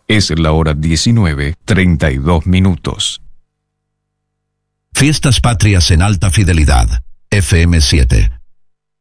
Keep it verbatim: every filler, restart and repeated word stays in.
Es la hora diecinueve, treinta y dos minutos. Fiestas Patrias en alta fidelidad. F M siete.